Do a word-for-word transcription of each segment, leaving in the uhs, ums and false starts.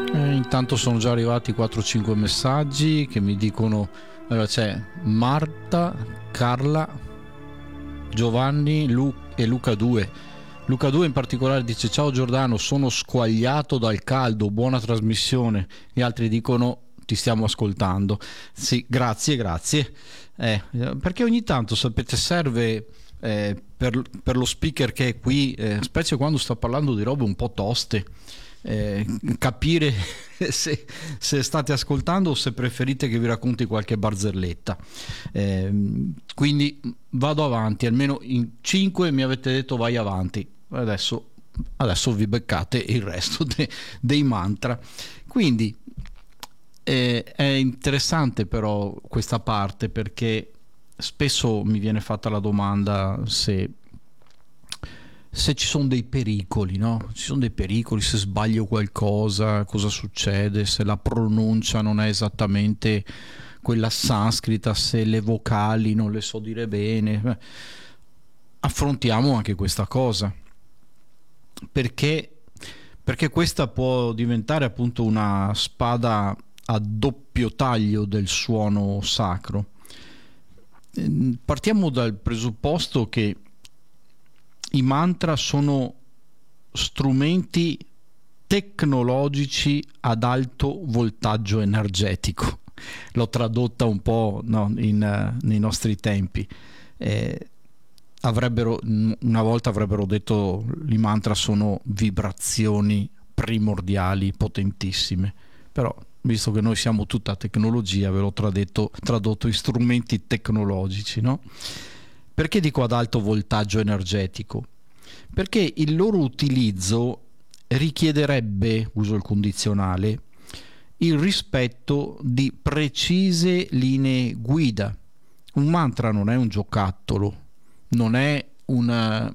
Eh, intanto sono già arrivati quattro cinque messaggi che mi dicono, allora c'è Marta, Carla, Giovanni Lu- e Luca due. Luca due in particolare dice: ciao Giordano, sono squagliato dal caldo, buona trasmissione. Gli altri dicono: ti stiamo ascoltando. Sì, grazie, grazie. Eh, perché ogni tanto, sapete, serve eh, per, per lo speaker che è qui, eh, specie quando sta parlando di robe un po' toste, eh, capire se, se state ascoltando o se preferite che vi racconti qualche barzelletta. Eh, quindi vado avanti, almeno in cinque mi avete detto vai avanti. Adesso, adesso vi beccate il resto de, dei mantra. Quindi eh, è interessante però questa parte, perché spesso mi viene fatta la domanda se se ci sono dei pericoli, no? Ci sono dei pericoli, se sbaglio qualcosa, cosa succede, se la pronuncia non è esattamente quella sanscrita, se le vocali non le so dire bene. Beh, affrontiamo anche questa cosa, perché perché questa può diventare appunto una spada a doppio taglio del suono sacro. Partiamo dal presupposto che i mantra sono strumenti tecnologici ad alto voltaggio energetico. L'ho tradotta un po', no, in, uh, nei nostri tempi. Eh, avrebbero, una volta avrebbero detto i mantra sono vibrazioni primordiali, potentissime. Però, visto che noi siamo tutta tecnologia, ve l'ho tradotto, tradotto in strumenti tecnologici, no? Perché dico ad alto voltaggio energetico? Perché il loro utilizzo richiederebbe, uso il condizionale, il rispetto di precise linee guida. Un mantra non è un giocattolo, non è una,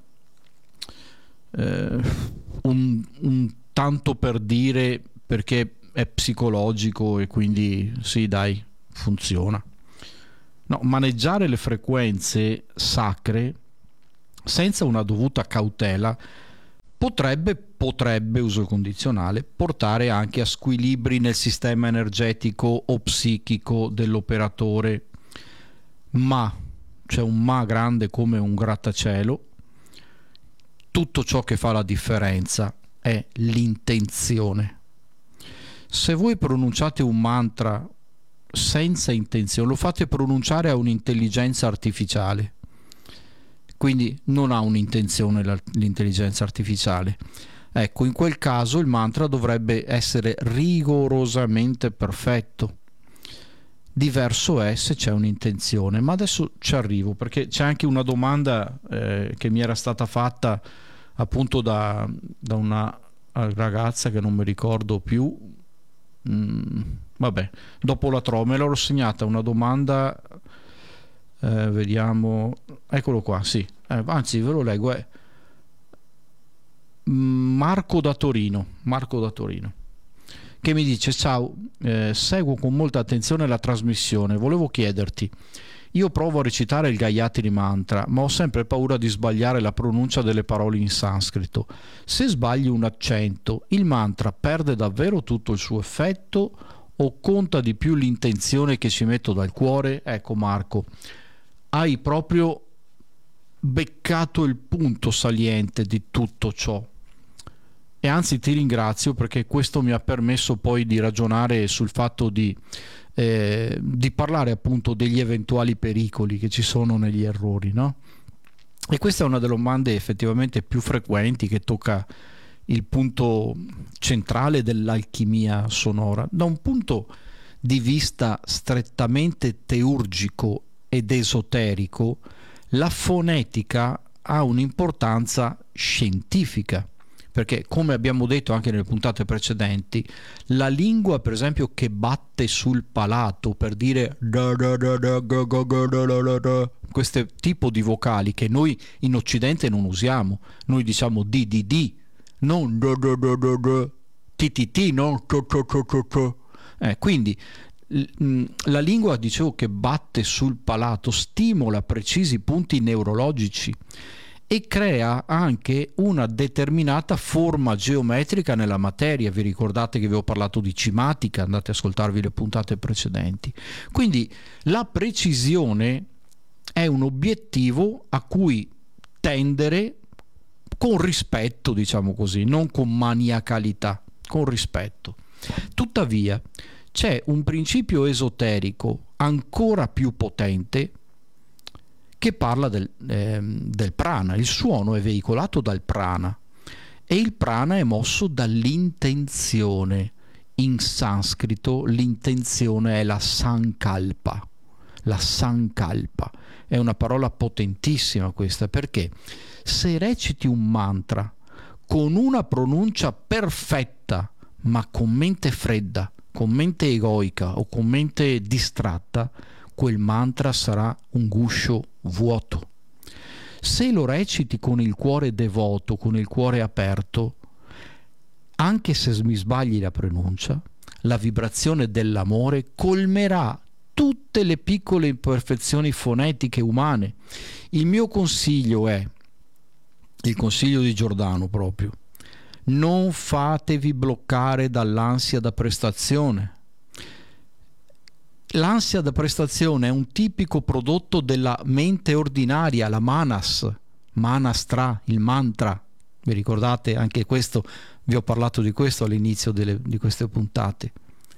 eh, un, un tanto per dire perché è psicologico e quindi sì, dai, funziona. No, maneggiare le frequenze sacre senza una dovuta cautela potrebbe, potrebbe, uso il condizionale, portare anche a squilibri nel sistema energetico o psichico dell'operatore. Ma, c'è un ma grande come un grattacielo, tutto ciò che fa la differenza è l'intenzione. Se voi pronunciate un mantra senza intenzione, lo fate pronunciare a un'intelligenza artificiale, quindi non ha un'intenzione l'intelligenza artificiale, ecco, in quel caso il mantra dovrebbe essere rigorosamente perfetto. Diverso è se c'è un'intenzione, ma adesso ci arrivo, perché c'è anche una domanda eh, che mi era stata fatta appunto da, da una ragazza che non mi ricordo più. Mm, vabbè, dopo la trovo, me l'ho segnata una domanda, eh, vediamo, eccolo qua, sì, eh, anzi ve lo leggo, è Marco da Torino, Marco da Torino, che mi dice: ciao, eh, seguo con molta attenzione la trasmissione, volevo chiederti, io provo a recitare il Gayatri Mantra, ma ho sempre paura di sbagliare la pronuncia delle parole in sanscrito. Se sbagli un accento, il mantra perde davvero tutto il suo effetto o conta di più l'intenzione che ci metto dal cuore? Ecco Marco, hai proprio beccato il punto saliente di tutto ciò. E anzi ti ringrazio, perché questo mi ha permesso poi di ragionare sul fatto di Eh, di parlare appunto degli eventuali pericoli che ci sono negli errori, no? E questa è una delle domande effettivamente più frequenti, che tocca il punto centrale dell'alchimia sonora. Da un punto di vista strettamente teurgico ed esoterico, la fonetica ha un'importanza scientifica, perché, come abbiamo detto anche nelle puntate precedenti, la lingua, per esempio, che batte sul palato per dire questo tipo di vocali che noi in Occidente non usiamo, noi diciamo di di di, non ti ti ti, non eh, quindi la lingua, dicevo, che batte sul palato stimola precisi punti neurologici, e crea anche una determinata forma geometrica nella materia. Vi ricordate che vi ho parlato di cimatica? Andate a ascoltarvi le puntate precedenti. Quindi la precisione è un obiettivo a cui tendere con rispetto, diciamo così, non con maniacalità, con rispetto. Tuttavia c'è un principio esoterico ancora più potente che parla del, eh, del prana. Il suono è veicolato dal prana e il prana è mosso dall'intenzione. In sanscrito l'intenzione è la sankalpa. La sankalpa è una parola potentissima questa, perché se reciti un mantra con una pronuncia perfetta ma con mente fredda, con mente egoica o con mente distratta, quel mantra sarà un guscio vuoto. Se lo reciti con il cuore devoto, con il cuore aperto, anche se mi sbagli la pronuncia, la vibrazione dell'amore colmerà tutte le piccole imperfezioni fonetiche umane. Il mio consiglio è, il consiglio di Giordano proprio, non fatevi bloccare dall'ansia da prestazione. L'ansia da prestazione è un tipico prodotto della mente ordinaria, la manas, manastra, il mantra. Vi ricordate? Anche questo, vi ho parlato di questo all'inizio delle, di queste puntate.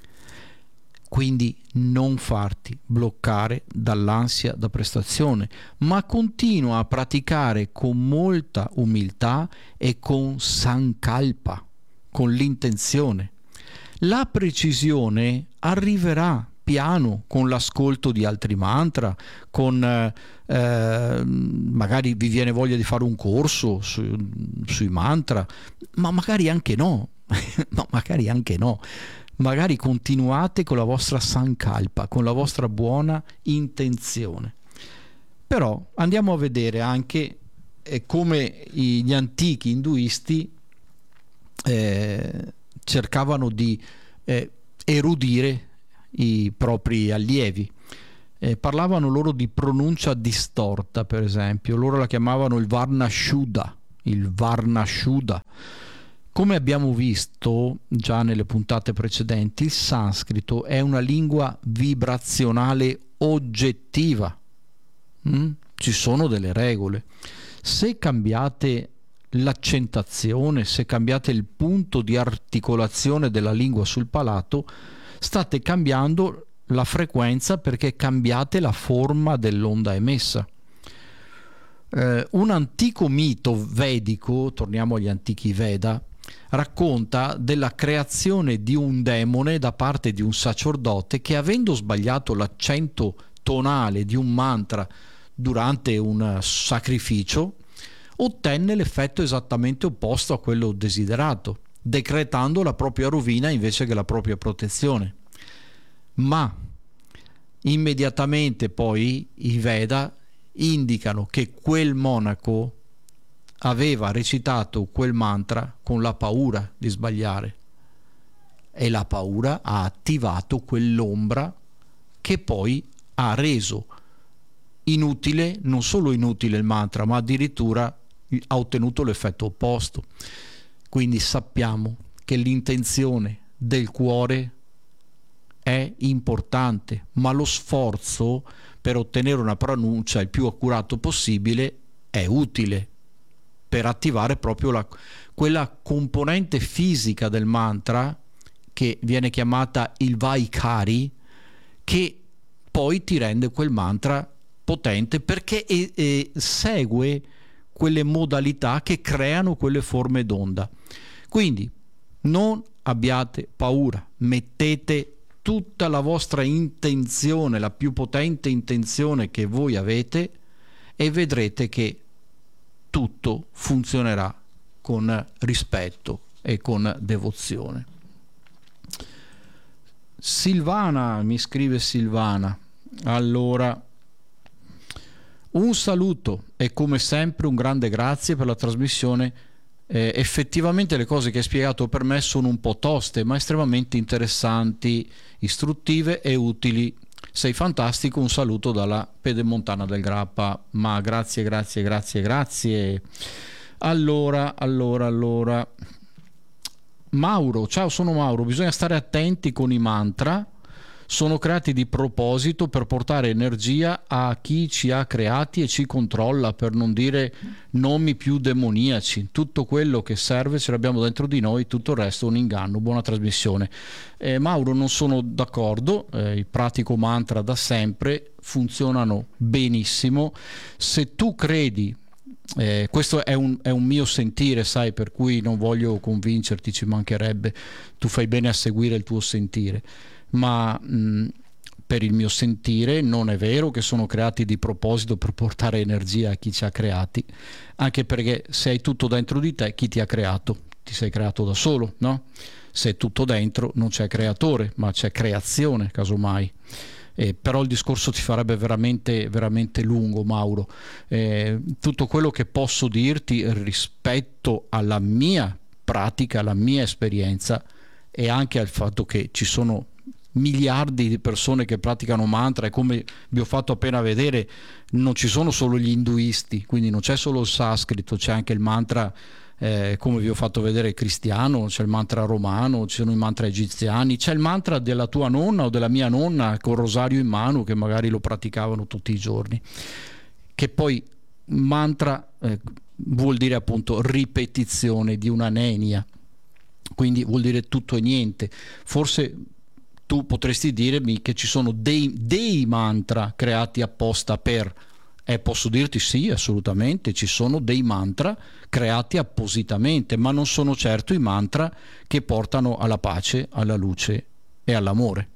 Quindi non farti bloccare dall'ansia da prestazione, ma continua a praticare con molta umiltà e con sankalpa, con l'intenzione. La precisione arriverà piano con l'ascolto di altri mantra, con eh, magari vi viene voglia di fare un corso su, sui mantra, ma magari anche no, no, magari anche no. Magari continuate con la vostra sankalpa, con la vostra buona intenzione. Però andiamo a vedere anche eh, come gli antichi induisti eh, cercavano di eh, erudire i propri allievi. Eh, parlavano loro di pronuncia distorta, per esempio. Loro la chiamavano il Varnashuddha, il Varnashuddha. Come abbiamo visto già nelle puntate precedenti, il sanscrito è una lingua vibrazionale oggettiva. Mm? Ci sono delle regole. Se cambiate l'accentazione, se cambiate il punto di articolazione della lingua sul palato, state cambiando la frequenza, perché cambiate la forma dell'onda emessa. Eh, un antico mito vedico, torniamo agli antichi Veda, racconta della creazione di un demone da parte di un sacerdote che, avendo sbagliato l'accento tonale di un mantra durante un sacrificio, ottenne l'effetto esattamente opposto a quello desiderato, decretando la propria rovina invece che la propria protezione. Ma immediatamente poi i Veda indicano che quel monaco aveva recitato quel mantra con la paura di sbagliare, e la paura ha attivato quell'ombra che poi ha reso inutile, non solo inutile il mantra, ma addirittura ha ottenuto l'effetto opposto. Quindi sappiamo che l'intenzione del cuore è importante, ma lo sforzo per ottenere una pronuncia il più accurato possibile è utile per attivare proprio la, quella componente fisica del mantra che viene chiamata il Vaikari, che poi ti rende quel mantra potente, perché e, e segue quelle modalità che creano quelle forme d'onda. Quindi non abbiate paura, mettete tutta la vostra intenzione, la più potente intenzione che voi avete, e vedrete che tutto funzionerà con rispetto e con devozione. Silvana, mi scrive Silvana, allora, un saluto e come sempre un grande grazie per la trasmissione. Eh, effettivamente le cose che hai spiegato per me sono un po' toste, ma estremamente interessanti, istruttive e utili Sei fantastico, un saluto dalla Pedemontana del Grappa. Ma grazie, grazie, grazie, grazie. Allora, allora, allora. Mauro, ciao, sono Mauro. Bisogna stare attenti con i mantra. Sono creati di proposito per portare energia a chi ci ha creati e ci controlla, per non dire nomi più demoniaci. Tutto quello che serve ce l'abbiamo dentro di noi, tutto il resto è un inganno. Buona trasmissione. Eh, Mauro, non sono d'accordo, eh, pratico mantra da sempre, funzionano benissimo. Se tu credi, eh, questo è un, è un mio sentire, sai, per cui non voglio convincerti, ci mancherebbe, tu fai bene a seguire il tuo sentire. Ma mh, per il mio sentire non è vero che sono creati di proposito per portare energia a chi ci ha creati, anche perché se hai tutto dentro di te, chi ti ha creato? Ti sei creato da solo, no? Se è tutto dentro non c'è creatore, ma c'è creazione, casomai. Eh, però il discorso ti farebbe veramente, veramente lungo, Mauro. Eh, tutto quello che posso dirti rispetto alla mia pratica, alla mia esperienza, e anche al fatto che ci sono miliardi di persone che praticano mantra, e come vi ho fatto appena vedere non ci sono solo gli induisti, quindi non c'è solo il sanscrito, c'è anche il mantra, eh, come vi ho fatto vedere, cristiano, c'è il mantra romano, ci sono i mantra egiziani, c'è il mantra della tua nonna o della mia nonna col rosario in mano, che magari lo praticavano tutti i giorni, che poi mantra eh, vuol dire appunto ripetizione di una nenia, quindi vuol dire tutto e niente. Forse tu potresti dirmi che ci sono dei, dei mantra creati apposta per, e posso dirti sì, assolutamente, ci sono dei mantra creati appositamente, ma non sono certo i mantra che portano alla pace, alla luce e all'amore.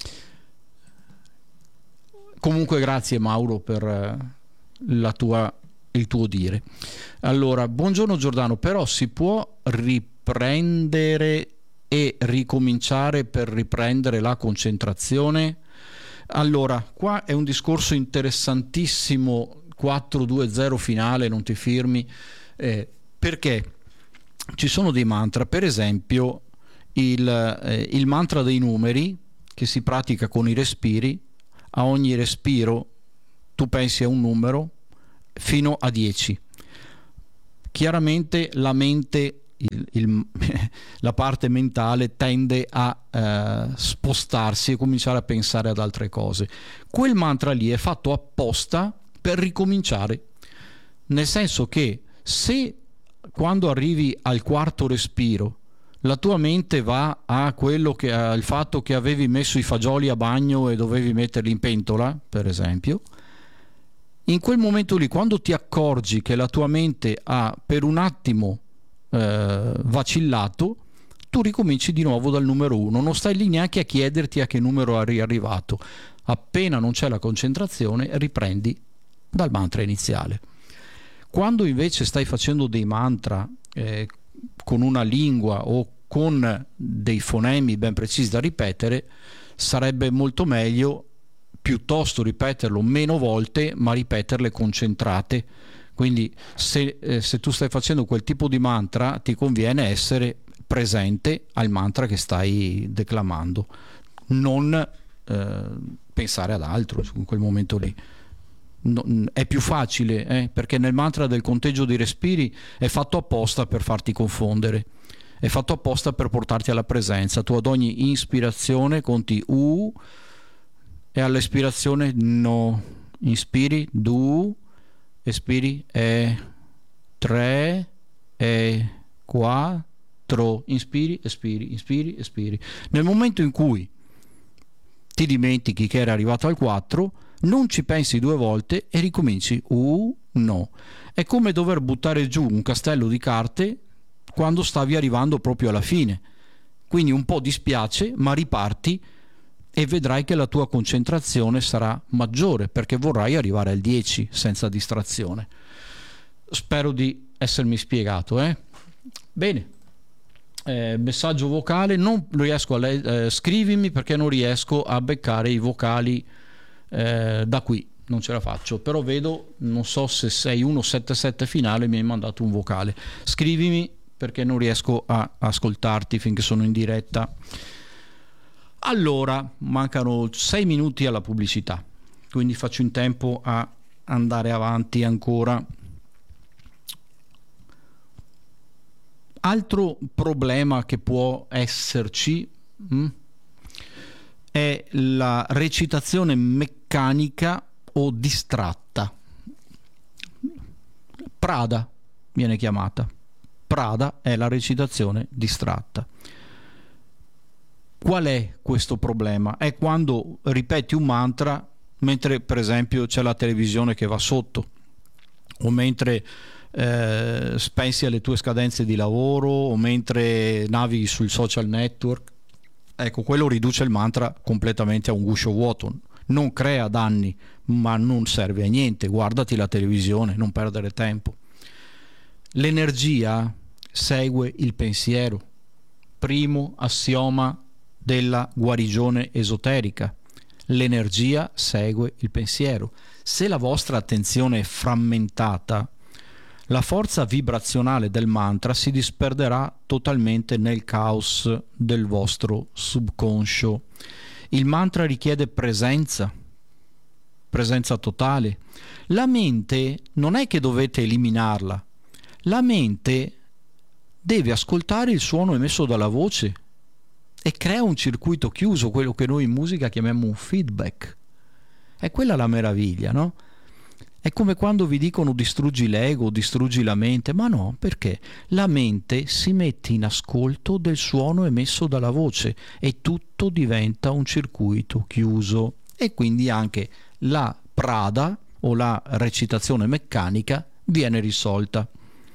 Comunque grazie Mauro per la tua, il tuo dire. Allora, buongiorno Giordano, però si può riprendere e ricominciare per riprendere la concentrazione? Allora, qua è un discorso interessantissimo, quattro due zero finale, non ti firmi, eh, perché ci sono dei mantra, per esempio il, eh, il mantra dei numeri, che si pratica con i respiri. A ogni respiro tu pensi a un numero fino a dieci. Chiaramente la mente, Il, il, la parte mentale tende a eh, spostarsi e cominciare a pensare ad altre cose. Quel mantra lì è fatto apposta per ricominciare, nel senso che se quando arrivi al quarto respiro la tua mente va a quello che al fatto che avevi messo i fagioli a bagno e dovevi metterli in pentola, per esempio, in quel momento lì, quando ti accorgi che la tua mente ha per un attimo Eh, vacillato, tu ricominci di nuovo dal numero uno, non stai lì neanche a chiederti a che numero eri arrivato. Appena non c'è la concentrazione riprendi dal mantra iniziale. Quando invece stai facendo dei mantra eh, con una lingua o con dei fonemi ben precisi da ripetere, sarebbe molto meglio piuttosto ripeterlo meno volte, ma ripeterle concentrate. Quindi se, eh, se tu stai facendo quel tipo di mantra, ti conviene essere presente al mantra che stai declamando, non eh, pensare ad altro in quel momento lì. No, è più facile, eh, perché nel mantra del conteggio dei respiri è fatto apposta per farti confondere, è fatto apposta per portarti alla presenza. Tu ad ogni ispirazione conti U e all'espirazione no, inspiri du, espiri e tre e quattro, inspiri, espiri, inspiri, espiri. Nel momento in cui ti dimentichi che eri arrivato al quattro, non ci pensi due volte e ricominci uno. È come dover buttare giù un castello di carte quando stavi arrivando proprio alla fine. Quindi un po' dispiace, ma riparti e vedrai che la tua concentrazione sarà maggiore, perché vorrai arrivare al dieci senza distrazione. Spero di essermi spiegato, eh? Bene. Eh, messaggio vocale, non riesco a le- eh, scrivimi perché non riesco a beccare i vocali eh, da qui, non ce la faccio, però vedo, non so se sei uno sette sette finale, mi hai mandato un vocale. Scrivimi perché non riesco a ascoltarti finché sono in diretta. Allora, mancano sei minuti alla pubblicità, quindi faccio in tempo a andare avanti ancora. Altro problema che può esserci mh, è la recitazione meccanica o distratta. Prada viene chiamata. Prada è la recitazione distratta. Qual è questo problema? È quando ripeti un mantra mentre per esempio c'è la televisione che va sotto, o mentre eh, pensi alle tue scadenze di lavoro, o mentre navighi sul social network. Ecco, quello riduce il mantra completamente a un guscio vuoto, non crea danni, ma non serve a niente. Guardati la televisione, non perdere tempo. L'energia segue il pensiero, primo assioma della guarigione esoterica. L'energia segue il pensiero. Se la vostra attenzione è frammentata, la forza vibrazionale del mantra si disperderà totalmente nel caos del vostro subconscio. Il mantra richiede presenza, presenza totale. La mente non è che dovete eliminarla, la mente deve ascoltare il suono emesso dalla voce e crea un circuito chiuso, quello che noi in musica chiamiamo un feedback. È quella la meraviglia, no? È come quando vi dicono distruggi l'ego, distruggi la mente, ma no, perché la mente si mette in ascolto del suono emesso dalla voce e tutto diventa un circuito chiuso, e quindi anche la prada o la recitazione meccanica viene risolta.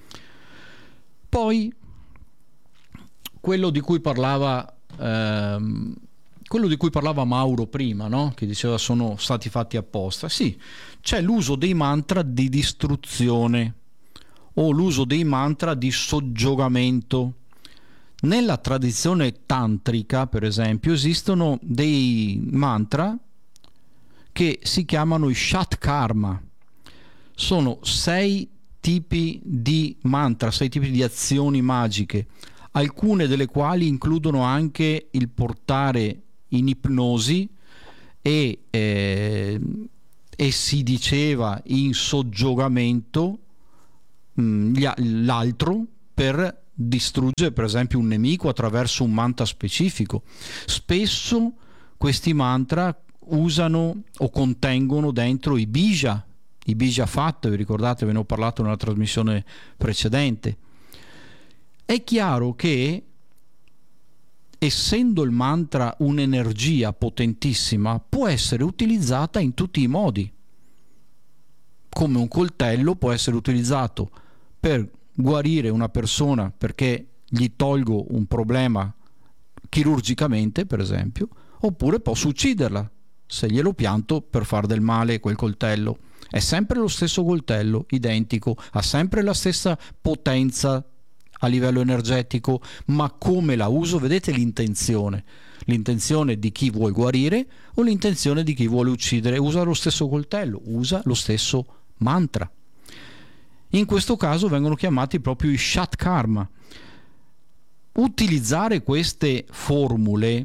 Poi quello di cui parlava ehm, quello di cui parlava Mauro prima, no? Che diceva sono stati fatti apposta. Sì, c'è l'uso dei mantra di distruzione o l'uso dei mantra di soggiogamento. Nella tradizione tantrica, per esempio, esistono dei mantra che si chiamano i Shat Karma. Sono sei tipi di mantra, sei tipi di azioni magiche, alcune delle quali includono anche il portare in ipnosi e, eh, e si diceva in soggiogamento mh, l'altro per distruggere per esempio un nemico attraverso un mantra specifico. Spesso questi mantra usano o contengono dentro i bija, i bija fat, vi ricordate, ve ne ho parlato nella trasmissione precedente. È chiaro che essendo il mantra un'energia potentissima, può essere utilizzata in tutti i modi. Come un coltello può essere utilizzato per guarire una persona perché gli tolgo un problema chirurgicamente, per esempio, oppure posso ucciderla se glielo pianto per far del male quel coltello. È sempre lo stesso coltello, identico, ha sempre la stessa potenza a livello energetico, ma come la uso? Vedete l'intenzione, l'intenzione di chi vuole guarire o l'intenzione di chi vuole uccidere. Usa lo stesso coltello, usa lo stesso mantra. In questo caso vengono chiamati proprio i Shat Karma. Utilizzare queste formule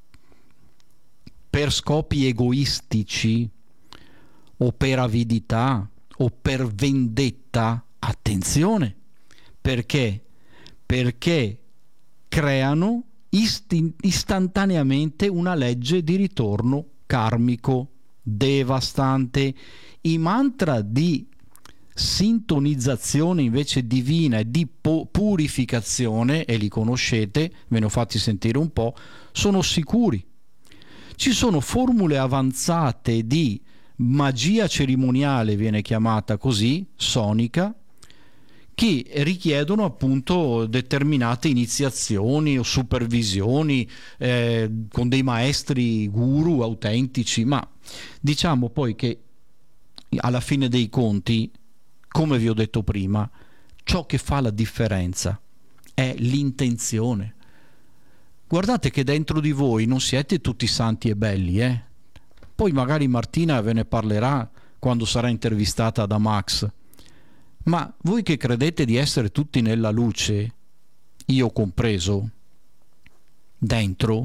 per scopi egoistici o per avidità o per vendetta, attenzione, perché perché creano isti- istantaneamente una legge di ritorno karmico devastante. I mantra di sintonizzazione invece divina e di po- purificazione, e li conoscete, ve ne ho fatti sentire un po', sono sicuri. Ci sono formule avanzate di magia cerimoniale, viene chiamata così, sonica, che richiedono appunto determinate iniziazioni o supervisioni eh, con dei maestri guru autentici, ma diciamo poi che alla fine dei conti, come vi ho detto prima, ciò che fa la differenza è l'intenzione. Guardate che dentro di voi non siete tutti santi e belli, eh? Poi magari Martina ve ne parlerà quando sarà intervistata da Max. Ma voi che credete di essere tutti nella luce, io compreso, dentro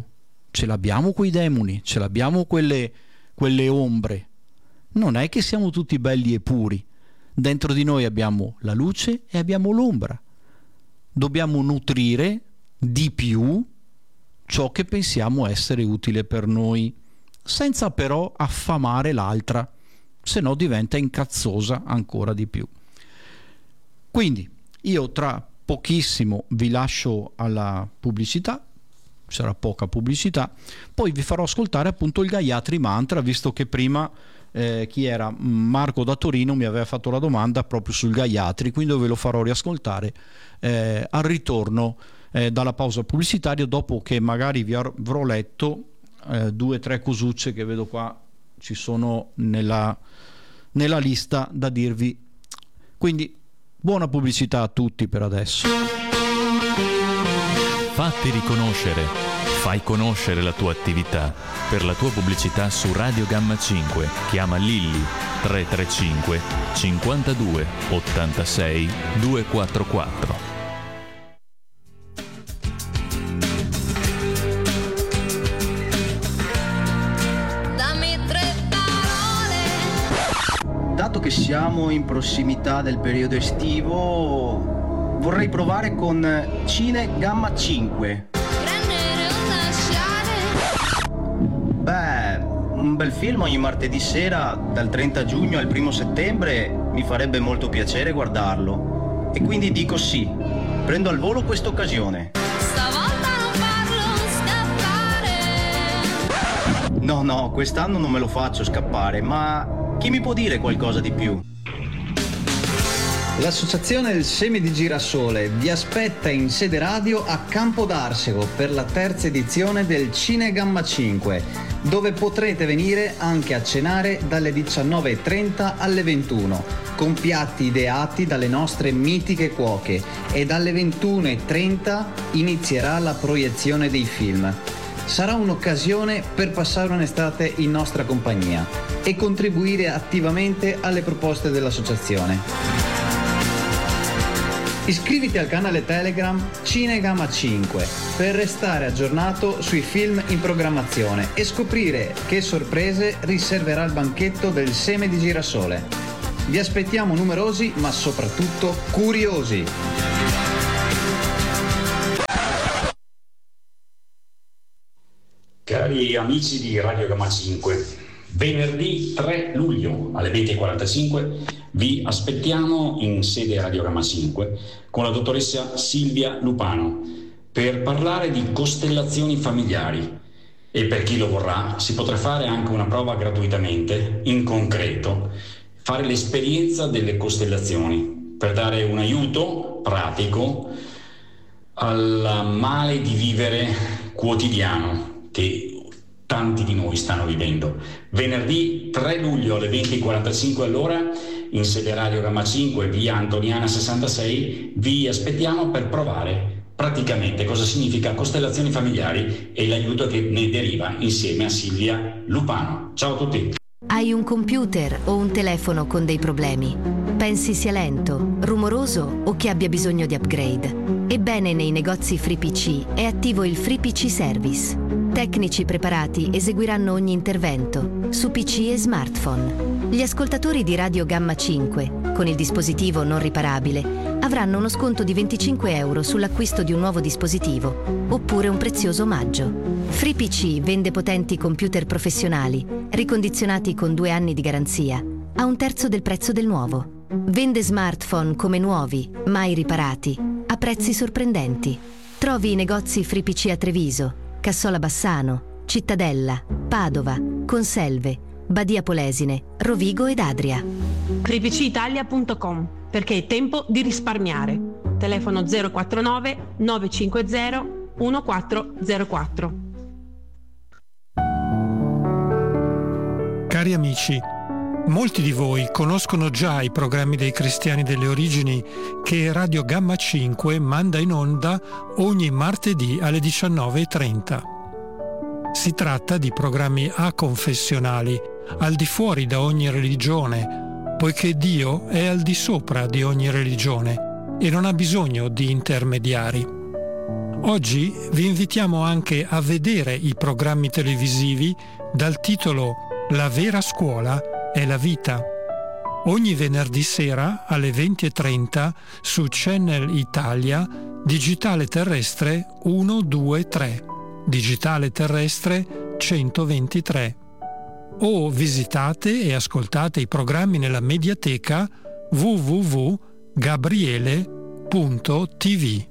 ce l'abbiamo quei demoni, ce l'abbiamo quelle, quelle ombre. Non è che siamo tutti belli e puri. Dentro di noi abbiamo la luce e abbiamo l'ombra. Dobbiamo nutrire di più ciò che pensiamo essere utile per noi, senza però affamare l'altra, se no diventa incazzosa ancora di più. Quindi io tra pochissimo vi lascio alla pubblicità, sarà poca pubblicità, poi vi farò ascoltare appunto il Gayatri Mantra, visto che prima eh, chi era Marco da Torino mi aveva fatto la domanda proprio sul Gayatri, quindi ve lo farò riascoltare eh, al ritorno eh, dalla pausa pubblicitaria, dopo che magari vi avrò letto eh, due o tre cosucce che vedo qua ci sono nella, nella lista da dirvi. Quindi buona pubblicità a tutti per adesso. Fatti riconoscere, fai conoscere la tua attività. Per la tua pubblicità su Radio Gamma cinque chiama Lilli tre tre cinque cinquantadue ottantasei duecentoquarantaquattro. Dato che siamo in prossimità del periodo estivo, vorrei provare con Cine Gamma cinque. Beh, un bel film ogni martedì sera dal trenta giugno al primo settembre mi farebbe molto piacere guardarlo. E quindi dico sì, prendo al volo questa occasione. Stavolta non farlo scappare. No, no, quest'anno non me lo faccio scappare, ma chi mi può dire qualcosa di più? L'Associazione del Seme di Girasole vi aspetta in sede radio a Campo d'Arsego per la terza edizione del Cine Gamma cinque, dove potrete venire anche a cenare dalle diciannove e trenta alle ventuno, con piatti ideati dalle nostre mitiche cuoche, e dalle ventuno e trenta inizierà la proiezione dei film. Sarà un'occasione per passare un'estate in nostra compagnia e contribuire attivamente alle proposte dell'associazione. Iscriviti al canale Telegram Cine Gamma cinque per restare aggiornato sui film in programmazione e scoprire che sorprese riserverà il banchetto del Seme di Girasole. Vi aspettiamo numerosi, ma soprattutto curiosi. Cari amici di Radio Gamma cinque, venerdì tre luglio alle venti e quarantacinque vi aspettiamo in sede Radio Gamma cinque con la dottoressa Silvia Lupano per parlare di costellazioni familiari, e per chi lo vorrà si potrà fare anche una prova gratuitamente, in concreto, fare l'esperienza delle costellazioni per dare un aiuto pratico al male di vivere quotidiano che tanti di noi stanno vivendo. Venerdì tre luglio alle venti e quarantacinque all'ora in sede Radio Gamma cinque, via Antoniana sessantasei, vi aspettiamo per provare praticamente cosa significa costellazioni familiari e l'aiuto che ne deriva insieme a Silvia Lupano. Ciao a tutti. Hai un computer o un telefono con dei problemi? Pensi sia lento, rumoroso o che abbia bisogno di upgrade? Ebbene, nei negozi FreePC è attivo il FreePC Service. Tecnici preparati eseguiranno ogni intervento su P C e smartphone. Gli ascoltatori di Radio Gamma cinque, con il dispositivo non riparabile, avranno uno sconto di venticinque euro sull'acquisto di un nuovo dispositivo, oppure un prezioso omaggio. FreePC vende potenti computer professionali, ricondizionati con due anni di garanzia, a un terzo del prezzo del nuovo. Vende smartphone come nuovi, mai riparati, a prezzi sorprendenti. Trovi i negozi FreePC a Treviso, Cassola Bassano, Cittadella, Padova, Conselve, Badia Polesine, Rovigo ed Adria. free p c italia punto com, perché è tempo di risparmiare. Telefono zero quattro nove nove cinque zero uno quattro zero quattro. Cari amici, molti di voi conoscono già i programmi dei Cristiani delle Origini che Radio Gamma cinque manda in onda ogni martedì alle diciannove e trenta. Si tratta di programmi aconfessionali, al di fuori da ogni religione, poiché Dio è al di sopra di ogni religione e non ha bisogno di intermediari. Oggi vi invitiamo anche a vedere i programmi televisivi dal titolo La vera scuola è la vita. Ogni venerdì sera alle venti e trenta su Channel Italia, digitale terrestre centodue digitale terrestre centoventitré. O visitate e ascoltate i programmi nella mediateca w w w punto gabriele punto t v.